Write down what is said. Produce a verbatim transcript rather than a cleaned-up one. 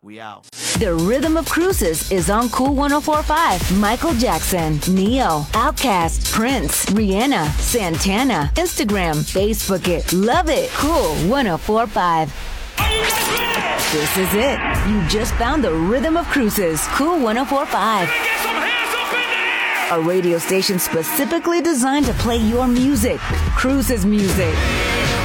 We out. The Rhythm of Cruises is on Cool one oh four point five. Michael Jackson, Neo, Outkast, Prince, Rihanna, Santana. Instagram, Facebook it. Love it. Cool one oh four point five. This is it. You just found the Rhythm of Cruises. Cool one oh four point five. A radio station specifically designed to play your music. Cruises music.